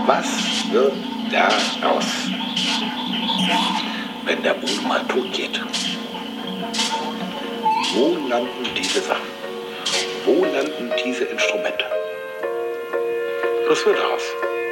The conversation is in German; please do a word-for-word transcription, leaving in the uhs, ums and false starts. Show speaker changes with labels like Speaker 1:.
Speaker 1: Was wird da aus, wenn der Mond mal tot geht? Wo landen diese Sachen? Wo landen diese Instrumente? Was wird daraus?